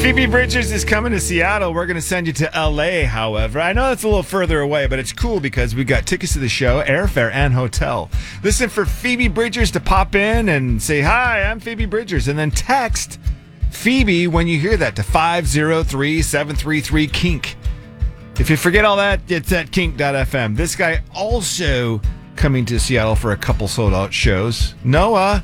Phoebe Bridgers is coming to Seattle. We're going to send you to LA, however. I know it's a little further away, but it's cool because we've got tickets to the show, airfare, and hotel. Listen for Phoebe Bridgers to pop in and say, "Hi, I'm Phoebe Bridgers," and then text Phoebe when you hear that to 503-733-KINK. If you forget all that, it's at kink.fm. This guy also coming to Seattle for a couple sold-out shows. Noah.